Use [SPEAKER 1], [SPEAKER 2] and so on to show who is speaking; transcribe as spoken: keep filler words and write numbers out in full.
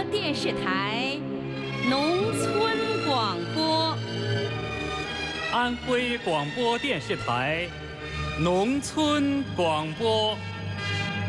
[SPEAKER 1] 播电视台农村广播。
[SPEAKER 2] 安徽广播电视台农村广播。